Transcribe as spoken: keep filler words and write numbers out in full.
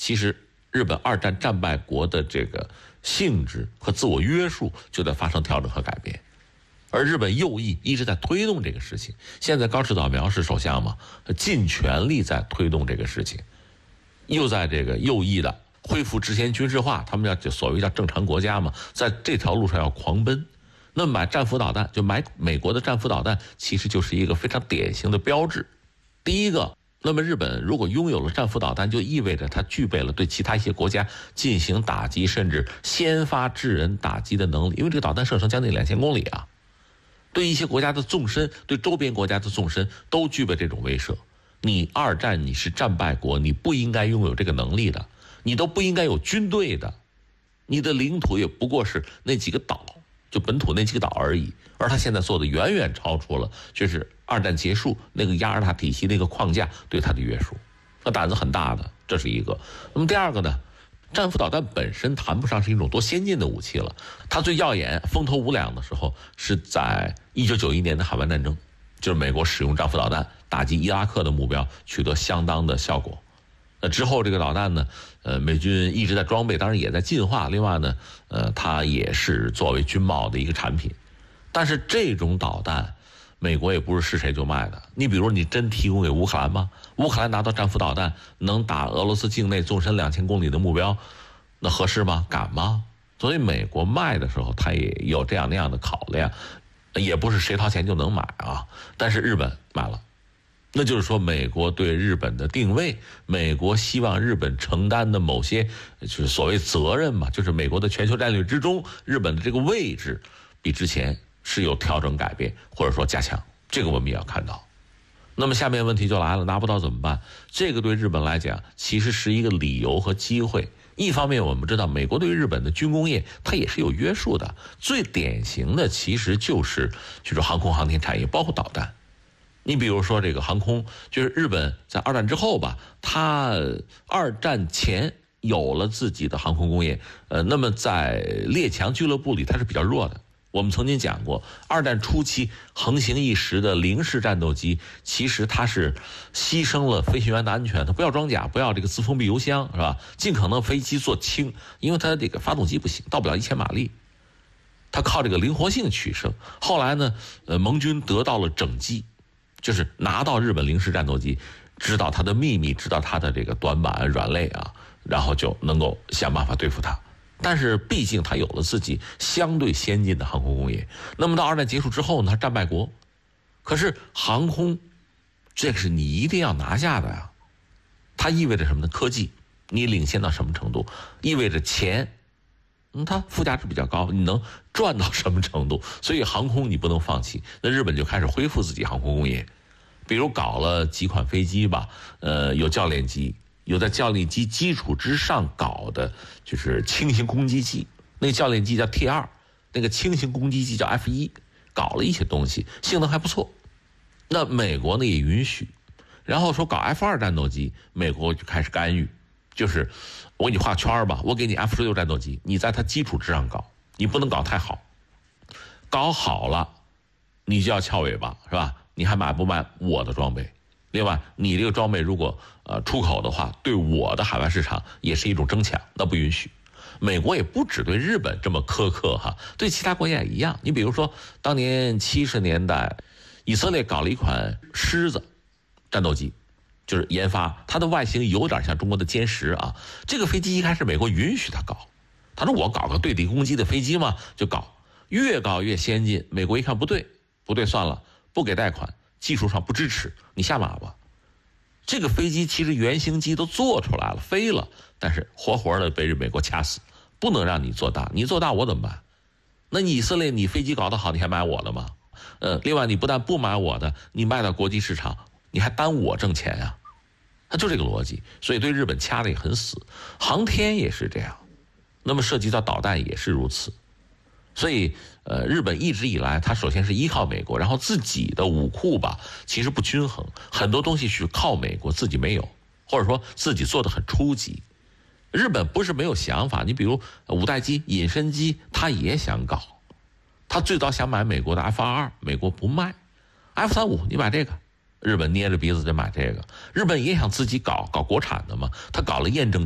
其实日本二战战败国的这个性质和自我约束就在发生调整和改变。而日本右翼一直在推动这个事情，现在高市早苗是首相嘛，尽全力在推动这个事情，又在这个右翼的恢复之前军事化，他们叫所谓叫正常国家嘛，在这条路上要狂奔。那么买战斧导弹，就买美国的战斧导弹，其实就是一个非常典型的标志。第一个，那么日本如果拥有了战斧导弹，就意味着它具备了对其他一些国家进行打击，甚至先发制人打击的能力，因为这个导弹射程将近两千公里啊。对一些国家的纵深，对周边国家的纵深都具备这种威慑。你二战你是战败国，你不应该拥有这个能力的，你都不应该有军队的，你的领土也不过是那几个岛，就本土那几个岛而已。而他现在做的远远超出了就是二战结束那个亚尔塔体系那个框架对他的约束，他胆子很大的，这是一个。那么第二个呢？战斧导弹本身谈不上是一种多先进的武器了，它最耀眼、风头无两的时候是在一九九一年的海湾战争，就是美国使用战斧导弹打击伊拉克的目标，取得相当的效果。那之后这个导弹呢，呃，美军一直在装备，当然也在进化。另外呢，呃，它也是作为军贸的一个产品。但是这种导弹，美国也不是是谁就卖的。你比如你真提供给乌克兰吗？乌克兰拿到战斧导弹能打俄罗斯境内纵深两千公里的目标，那合适吗？敢吗？所以美国卖的时候，它也有这样那样的考量，也不是谁掏钱就能买啊。但是日本买了，那就是说美国对日本的定位，美国希望日本承担的某些就是所谓责任嘛，就是美国的全球战略之中，日本的这个位置比之前是有调整改变，或者说加强，这个我们也要看到。那么下面问题就来了，拿不到怎么办？这个对日本来讲其实是一个理由和机会。一方面我们知道美国对日本的军工业它也是有约束的，最典型的其实就是就是航空航天产业，包括导弹。你比如说这个航空，就是日本在二战之后吧，它二战前有了自己的航空工业，呃，那么在列强俱乐部里它是比较弱的。我们曾经讲过，二战初期横行一时的零式战斗机，其实它是牺牲了飞行员的安全，它不要装甲，不要这个自封闭油箱，是吧？尽可能飞机做轻，因为它这个发动机不行，到不了一千马力，它靠这个灵活性取胜。后来呢，呃，盟军得到了整机，就是拿到日本零式战斗机，知道它的秘密，知道它的这个短板软肋啊，然后就能够想办法对付它。但是毕竟它有了自己相对先进的航空工业，那么到二战结束之后呢，它战败国，可是航空这个是你一定要拿下的呀。它意味着什么呢？科技你领先到什么程度，意味着钱，嗯，它附加值比较高，你能赚到什么程度，所以航空你不能放弃。那日本就开始恢复自己航空工业，比如搞了几款飞机吧，呃，有教练机，有在教练机基础之上搞的就是轻型攻击机，那个教练机叫 T 二， 那个轻型攻击机叫 F 一， 搞了一些东西，性能还不错。那美国呢也允许，然后说搞 F 二 战斗机，美国就开始干预，就是我给你画圈吧，我给你 F 十六 战斗机，你在它基础之上搞，你不能搞太好，搞好了你就要翘尾巴，是吧？你还买不买我的装备？另外，你这个装备如果呃出口的话，对我的海外市场也是一种争抢，那不允许。美国也不只对日本这么苛刻哈，对其他国家也一样。你比如说，当年七十年代，以色列搞了一款狮子战斗机，就是研发，它的外形有点像中国的歼十啊。这个飞机一开始美国允许它搞，他说我搞个对地攻击的飞机嘛，就搞，越搞越先进。美国一看不对，不对，算了，不给贷款。技术上不支持，你下马吧。这个飞机其实原型机都做出来了，飞了，但是活活的被美国掐死，不能让你做大，你做大我怎么办？那你以色列你飞机搞得好，你还买我的吗？呃，另外你不但不买我的，你卖到国际市场，你还耽误我挣钱呀、啊，它就这个逻辑，所以对日本掐得也很死。航天也是这样，那么涉及到导弹也是如此。所以，呃，日本一直以来，它首先是依靠美国，然后自己的武库吧，其实不均衡，很多东西是靠美国，自己没有，或者说自己做的很初级。日本不是没有想法，你比如五代机、隐身机，他也想搞，他最早想买美国的 F 二十二，美国不卖 ，F 三十五你买这个，日本捏着鼻子就买这个。日本也想自己搞搞国产的嘛，他搞了验证。